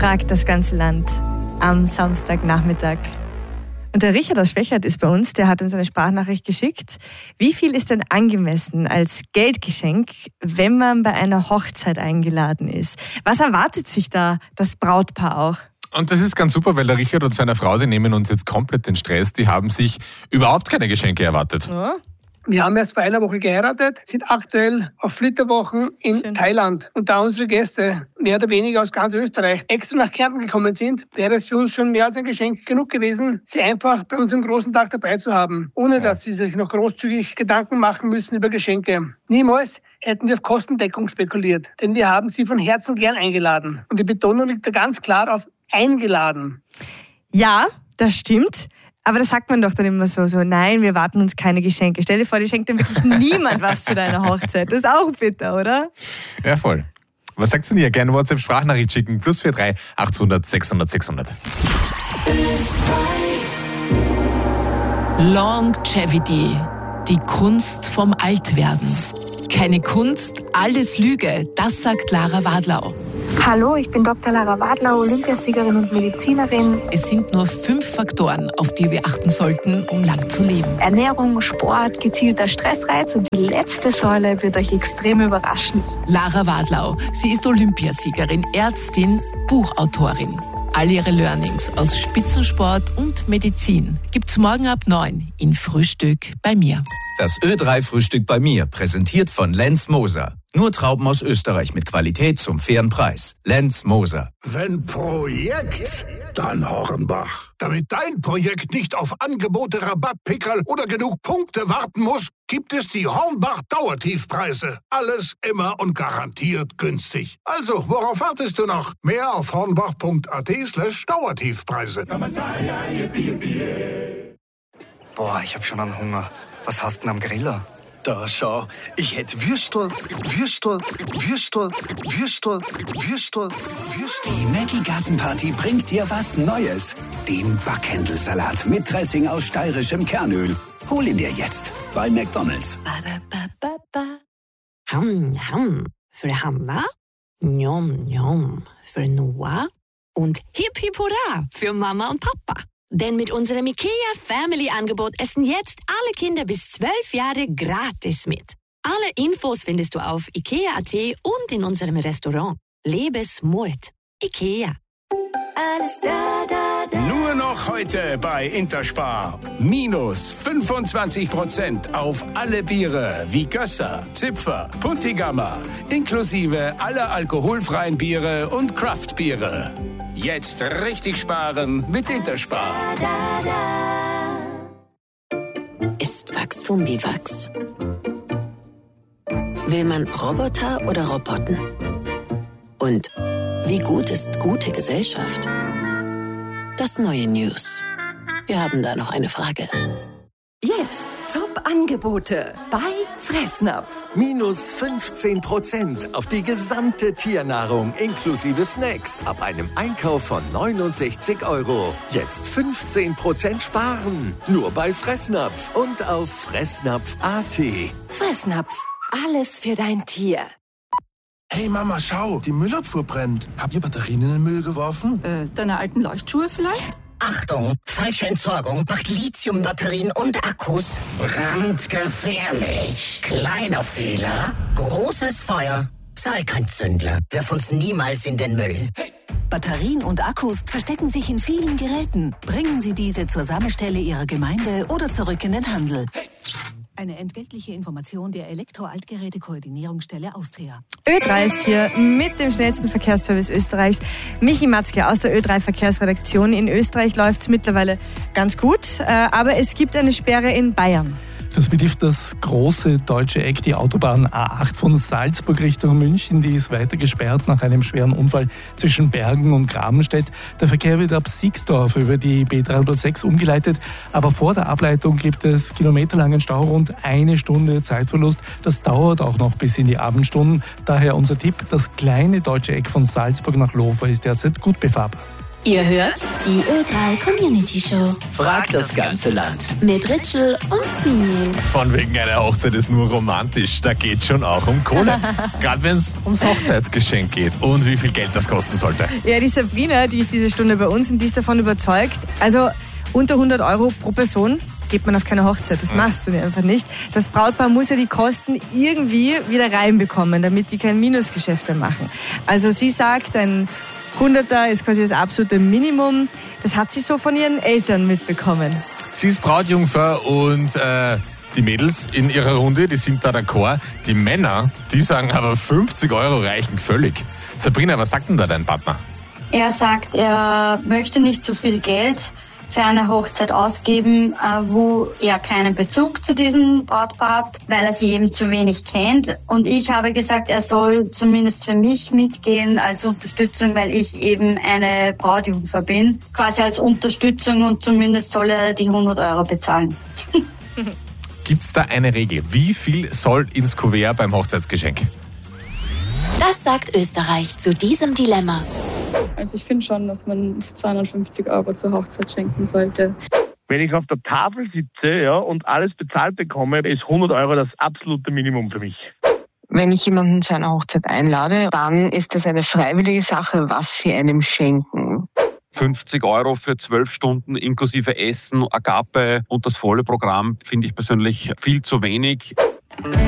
fragt das ganze Land am Samstagnachmittag. Und der Richard aus Schwächert ist bei uns, der hat uns eine Sprachnachricht geschickt. Wie viel ist denn angemessen als Geldgeschenk, wenn man bei einer Hochzeit eingeladen ist? Was erwartet sich da das Brautpaar auch? Und das ist ganz super, weil der Richard und seine Frau, die nehmen uns jetzt komplett den Stress. Die haben sich überhaupt keine Geschenke erwartet. Ja. Wir haben erst vor einer Woche geheiratet, sind aktuell auf Flitterwochen in Thailand. Und da unsere Gäste mehr oder weniger aus ganz Österreich extra nach Kärnten gekommen sind, wäre es für uns schon mehr als ein Geschenk genug gewesen, sie einfach bei unserem großen Tag dabei zu haben, ohne dass sie sich noch großzügig Gedanken machen müssen über Geschenke. Niemals hätten wir auf Kostendeckung spekuliert, denn wir haben sie von Herzen gern eingeladen. Und die Betonung liegt da ganz klar auf eingeladen. Ja, das stimmt. Aber das sagt man doch dann immer so, nein, wir warten uns keine Geschenke. Stell dir vor, dir schenkt dann wirklich niemand was zu deiner Hochzeit. Das ist auch bitter, oder? Ja, voll. Was sagt ihr? Gerne WhatsApp-Sprachnachricht schicken. +43 800 600 600. Longevity. Die Kunst vom Altwerden. Keine Kunst, alles Lüge. Das sagt Lara Wadlau. Hallo, ich bin Dr. Lara Wadlau, Olympiasiegerin und Medizinerin. Es sind nur 5 Faktoren, auf die wir achten sollten, um lang zu leben. Ernährung, Sport, gezielter Stressreiz und die letzte Säule wird euch extrem überraschen. Lara Wadlau, sie ist Olympiasiegerin, Ärztin, Buchautorin. All ihre Learnings aus Spitzensport und Medizin gibt's morgen ab 9 in Frühstück bei mir. Das Ö3-Frühstück bei mir, präsentiert von Lenz Moser. Nur Trauben aus Österreich mit Qualität zum fairen Preis. Lenz Moser. Wenn Projekt, dann Hornbach. Damit dein Projekt nicht auf Angebote, Rabattpickerl oder genug Punkte warten muss, gibt es die Hornbach Dauertiefpreise. Alles immer und garantiert günstig. Also, worauf wartest du noch? Mehr auf hornbach.at/Dauertiefpreise. Boah, ich hab schon einen Hunger. Was hast du denn am Griller? Da schau, ich hätte Würstel. Die Maggi Gartenparty bringt dir was Neues. Den Backhändelsalat mit Dressing aus steirischem Kernöl. Hol ihn dir jetzt bei McDonald's. Für Hanna, Njom Njom für Noah und Hip Hip Hurra für Mama und Papa. Denn mit unserem IKEA Family Angebot essen jetzt alle Kinder bis 12 Jahre gratis mit. Alle Infos findest du auf IKEA.at und in unserem Restaurant. Lebe smart. IKEA. Alles da. Nur noch heute bei Interspar. Minus 25% auf alle Biere wie Gösser, Zipfer, Puntigammer. Inklusive aller alkoholfreien Biere und Craftbiere. Jetzt richtig sparen mit Interspar. Ist Wachstum wie Wachs? Will man Roboter oder Roboten? Und wie gut ist gute Gesellschaft? Das neue News. Wir haben da noch eine Frage. Jetzt Top-Angebote bei Fressnapf. Minus 15% auf die gesamte Tiernahrung inklusive Snacks ab einem Einkauf von 69 €. Jetzt 15% sparen. Nur bei Fressnapf und auf fressnapf.at. Fressnapf. Alles für dein Tier. Hey Mama, schau, die Müllabfuhr brennt. Habt ihr Batterien in den Müll geworfen? Deine alten Leuchtschuhe vielleicht? Achtung, falsche Entsorgung macht Lithiumbatterien und Akkus brandgefährlich. Kleiner Fehler, großes Feuer. Sei kein Zündler, wirf uns niemals in den Müll. Batterien und Akkus verstecken sich in vielen Geräten. Bringen Sie diese zur Sammelstelle Ihrer Gemeinde oder zurück in den Handel. Eine entgeltliche Information der Elektro-Altgeräte-Koordinierungsstelle Austria. Ö3 ist hier mit dem schnellsten Verkehrsservice Österreichs. Michi Matzke aus der Ö3 Verkehrsredaktion. In Österreich läuft es mittlerweile ganz gut, aber es gibt eine Sperre in Bayern. Das betrifft das große deutsche Eck, die Autobahn A8 von Salzburg Richtung München. Die ist weiter gesperrt nach einem schweren Unfall zwischen Bergen und Grabenstedt. Der Verkehr wird ab Siegsdorf über die B306 umgeleitet. Aber vor der Ableitung gibt es kilometerlangen Stau, rund 1 Stunde Zeitverlust. Das dauert auch noch bis in die Abendstunden. Daher unser Tipp, das kleine deutsche Eck von Salzburg nach Lofer ist derzeit gut befahrbar. Ihr hört die Ö3 Community Show. Fragt das ganze Land. Mit Ritschl und Zinin. Von wegen einer Hochzeit ist nur romantisch. Da geht schon auch um Kohle. Gerade wenn es ums Hochzeitsgeschenk geht und wie viel Geld das kosten sollte. Ja, die Sabrina, die ist diese Stunde bei uns und die ist davon überzeugt. Also unter 100 Euro pro Person geht man auf keine Hochzeit. Das machst du einfach nicht. Das Brautpaar muss ja die Kosten irgendwie wieder reinbekommen, damit die kein Minusgeschäft mehr machen. Also sie sagt, ein 100er ist quasi das absolute Minimum. Das hat sie so von ihren Eltern mitbekommen. Sie ist Brautjungfer und die Mädels in ihrer Runde, die sind da d'accord. Die Männer, die sagen aber 50 Euro reichen völlig. Sabrina, was sagt denn da dein Partner? Er sagt, er möchte nicht so viel Geld für eine Hochzeit ausgeben, wo er keinen Bezug zu diesem Brautpaar hat, weil er sie eben zu wenig kennt. Und ich habe gesagt, er soll zumindest für mich mitgehen als Unterstützung, weil ich eben eine Brautjungfer bin. Quasi als Unterstützung und zumindest soll er die 100 Euro bezahlen. Gibt's da eine Regel? Wie viel soll ins Kuvert beim Hochzeitsgeschenk? Das sagt Österreich zu diesem Dilemma. Also ich finde schon, dass man 250 Euro zur Hochzeit schenken sollte. Wenn ich auf der Tafel sitze und alles bezahlt bekomme, ist 100 Euro das absolute Minimum für mich. Wenn ich jemanden zu einer Hochzeit einlade, dann ist das eine freiwillige Sache, was sie einem schenken. 50 Euro für 12 Stunden inklusive Essen, Agape und das volle Programm finde ich persönlich viel zu wenig.